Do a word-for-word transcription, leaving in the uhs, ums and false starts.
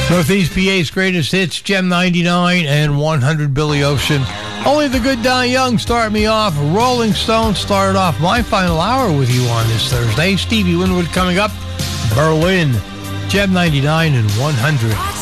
Northeast P A's greatest hits, Gem ninety-nine and one hundred Billy Ocean. Only the Good Die Young start me off. Rolling Stones started off my final hour with you on this Thursday. Stevie Winwood coming up. Berlin, Gem ninety-nine and one hundred.